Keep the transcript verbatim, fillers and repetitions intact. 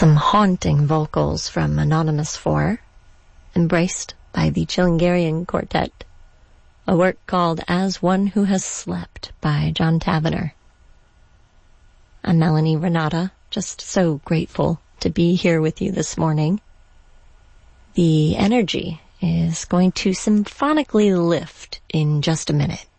Some haunting vocals from Anonymous four, embraced by the Chilingarian Quartet. A work called As One Who Has Slept by John Tavener. I'm Melanie Renata, just so grateful to be here with you this morning. The energy is going to symphonically lift in just a minute.